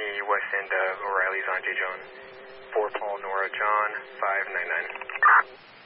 me west end of O'Reilly's on J. John. 4 Paul Nora John 599.